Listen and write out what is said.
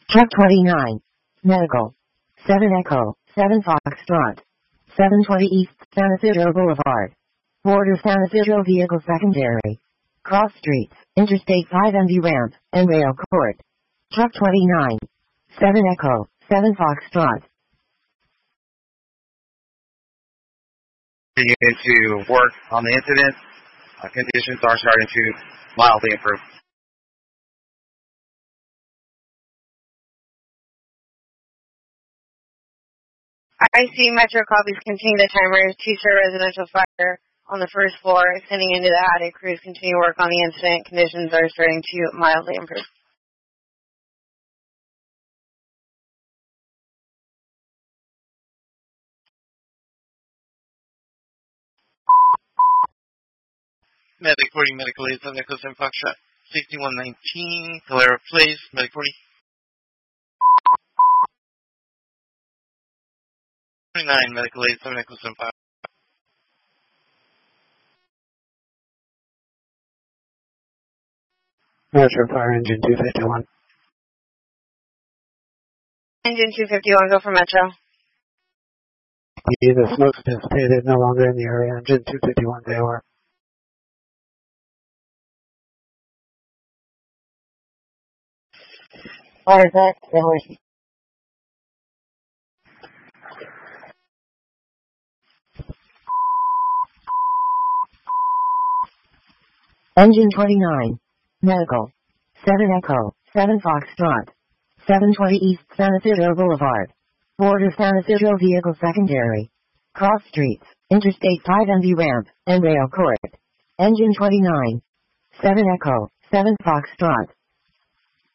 Truck 29. Medical. 7 Echo, 7 Foxtrot. 720 East San Isidro Boulevard. Border San Isidro Vehicle Secondary. Cross Streets, Interstate 5 MV Ramp, and Rail Court. Truck 29. 7 Echo, 7 Foxtrot. Continue to work on the incident. Conditions are starting to mildly improve. IC Metro copies continue the timers. Two-star residential fire on the first floor, extending into the attic. Crews continue work on the incident. Conditions are starting to mildly improve. Medic 40, medical aid, Nicholas and Foxtrot. 6119, Calera Place, Medic 40. 29, medical aid, 7 Nicholas and Foxtrot. Metro Fire Engine 251. Engine 251, go for Metro. The smoke's dissipated, no longer in the area. Engine 251, they are. Fire back, Village. Engine 29. Medical. 7 Echo, 7 Foxtrot. 720 East San Isidro Boulevard. Border San Isidro Vehicle Secondary. Cross Streets, Interstate 5 MV Ramp, and Rail Court. Engine 29. 7 Echo, 7 Foxtrot.